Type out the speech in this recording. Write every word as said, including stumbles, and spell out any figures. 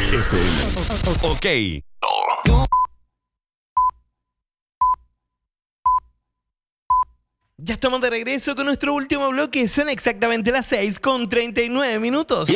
F M. Ok. Ya estamos de regreso con nuestro último bloque. Son exactamente las seis con treinta y nueve minutos.